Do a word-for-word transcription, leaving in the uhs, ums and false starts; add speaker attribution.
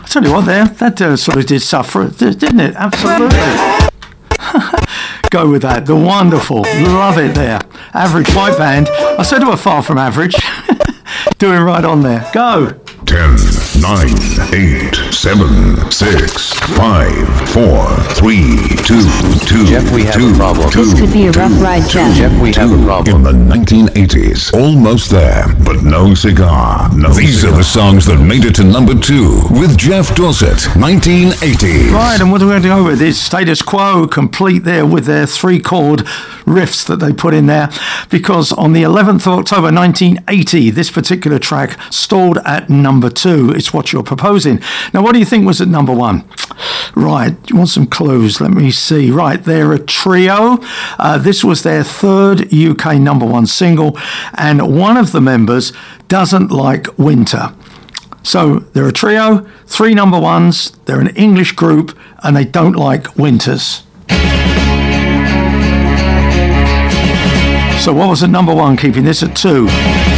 Speaker 1: tell you what, there, that uh, sort of did suffer, didn't it? Absolutely. Go with that. The Wonderful. Love it there. Average White Band. I said they were far from average. Doing right on there. Go.
Speaker 2: ten, nine, eight, seven, six, five, four, three, two, two,
Speaker 3: Jeff, we have
Speaker 2: two,
Speaker 3: a problem.
Speaker 2: two,
Speaker 4: This could be a rough
Speaker 2: two,
Speaker 4: ride, Jeff.
Speaker 3: Jeff, we have a problem.
Speaker 2: In the nineteen eighties, almost there, but no cigar. No These cigar. Are the songs that made it to number two with Jeff Dorset, nineteen eighty.
Speaker 1: Right, and what we're going to go with is Status Quo, complete there with their three-chord riffs that they put in there, because on the eleventh of October nineteen eighty, this particular track stalled at number two. It's What You're Proposing. Now, what do you think was at number one? Right, you want some clues? Let me see. Right, they're a trio. Uh, this was their third U K number one single, and one of the members doesn't like winter. So they're a trio, three number ones, they're an English group, and they don't like winters. So what was at number one, keeping this at two?